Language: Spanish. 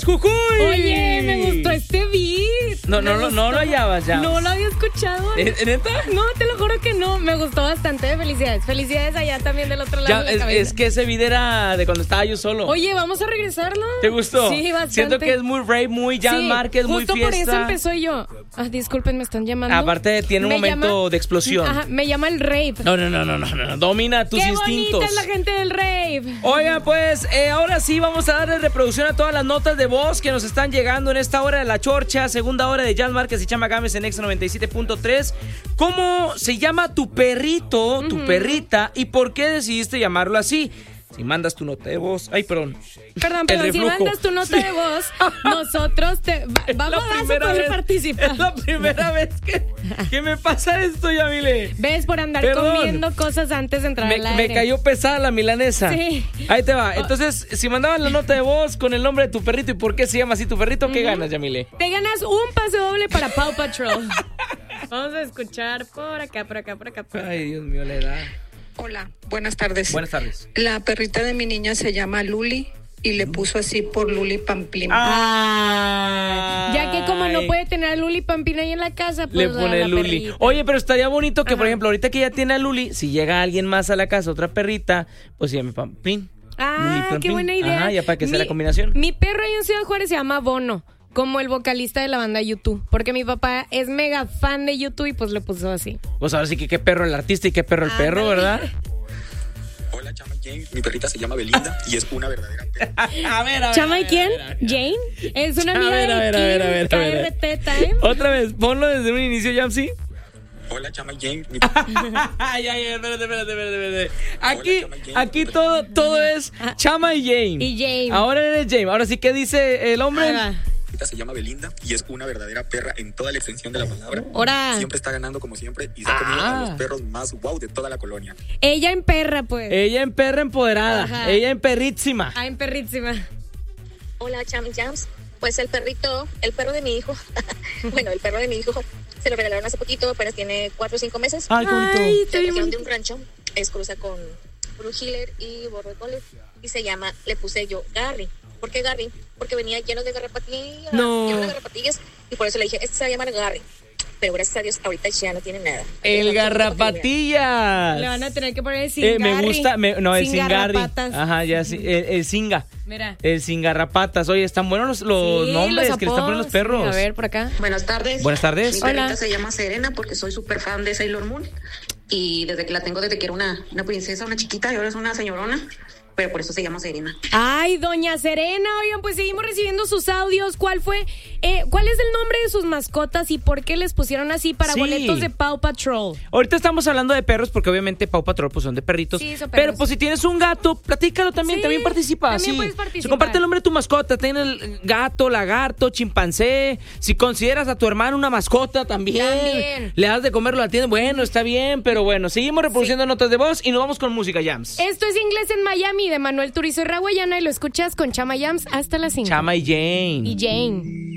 Jujuy. Oye, me gustó este beat. No lo hallabas ya. No lo había escuchado. ¿Neta? No, te lo juro que no. Me gustó bastante. Felicidades. Felicidades allá también del otro lado Ya, de la cabeza. es que ese beat era de cuando estaba yo solo. Oye, ¿vamos a regresarlo? ¿Te gustó? Sí, bastante. Siento que es muy rave, muy Jan Márquez, muy fiesta. Justo por eso empezó yo. Disculpen, me están llamando. Aparte tiene un momento de explosión. Ajá, me llama el rave. No. Domina tus Qué instintos. bonita es la gente del rave. Oigan, pues, ahora sí vamos a darle reproducción a todas las notas de voz que nos están llegando en esta hora de La Chorcha, segunda hora de Jan Márquez y Chama Gámez en Exa 97.3. ¿Cómo se llama tu perrito, tu perrita, y por qué decidiste llamarlo así? Si mandas tu nota de voz... Ay, perdón. Perdón, si mandas tu nota de voz, nosotros vamos a poder participar. Es la primera vez que me pasa esto, Yamile. ¿Ves? Por andar comiendo cosas antes de entrar al aire. Me cayó pesada la milanesa. Sí. Ahí te va. Entonces, si mandaban la nota de voz con el nombre de tu perrito y por qué se llama así tu perrito, ¿qué ganas, Yamile? Te ganas un pase doble para Paw Patrol. Vamos a escuchar por acá. Ay, Dios mío, la edad. Hola, buenas tardes. Buenas tardes. La perrita de mi niña se llama Luli y le puso así por Luli Pampín. Ya que como no puede tener a Luli Pampín ahí en la casa, pues le pone Luli. Perrita. Oye, pero estaría bonito que, por ejemplo, ahorita que ya tiene a Luli, si llega alguien más a la casa, otra perrita, pues se llame Pampín. Luli Pampín. Qué buena idea. Ajá, ya para que sea la combinación. Mi perro ahí en Ciudad Juárez se llama Bono, como el vocalista de la banda U2, porque mi papá es mega fan de U2 y pues le puso así. Pues ahora sí que qué perro el artista y qué perro el perro, ¿verdad? Hola, Chama y Jane. Mi perrita se llama Belinda y es una verdadera perra. A ver. ¿Chama y quién? ¿Jane? Es una amiga de KRT Time. Otra vez, ponlo desde un inicio, Jamsi. Hola, Chama y Jane. Ay, espérate. Aquí todo es Chama y Jane. Y Jane. Ahora eres Jane. Ahora sí, ¿qué dice el hombre? Se llama Belinda y es una verdadera perra en toda la extensión de la palabra. Ahora. Siempre está ganando como siempre y se ha comido a los perros más wow de toda la colonia. Ella en perra, pues. Ella en perra empoderada. Ajá. Ella en perrísima. En perrísima. Hola, Cham y Jams. Pues el perro de mi hijo, bueno, el perro de mi hijo se lo regalaron hace poquito, apenas tiene 4 o 5 meses. Ay, qué bonito. Se lo trajeron de un rancho, es cruza con Blue Heeler y Border Collie y le puse yo Garry. ¿Por qué Garry? Porque venía lleno de garrapatillas. Lleno de garrapatillas y por eso le dije, este se va a llamar Garry. Pero gracias a Dios, ahorita ya no tiene nada. El garrapatillas. Le van a tener que poner el sin me gusta, el sin Garry. Ajá, ya sí, el singa. Mira. El sin garrapatas. Oye, están buenos los nombres que le están poniendo los perros. A ver, por acá. Buenas tardes. Buenas tardes. Mi perrita se llama Serena porque soy súper fan de Sailor Moon. Y desde que la tengo, desde que era una princesa, una chiquita, y ahora es una señorona. Pero por eso se llama Serena. Ay, doña Serena, oigan, pues seguimos recibiendo sus audios. ¿Cuál es el nombre de sus mascotas y por qué les pusieron así para boletos de Paw Patrol? Ahorita estamos hablando de perros porque obviamente Paw Patrol pues son de perritos. Sí, son perros. Pero pues si tienes un gato, platícalo también, también participa. También puedes participar. Se comparte el nombre de tu mascota, tiene el gato, lagarto, chimpancé. Si consideras a tu hermano una mascota también. Le das de comer, lo atienden. Bueno, está bien, pero bueno, seguimos reproduciendo notas de voz y nos vamos con música, Jams. Esto es Inglés en Miami de Manuel Turizo y Raguayana y lo escuchas con Chama Jams hasta las 5. Chama y Jane. Y Jane.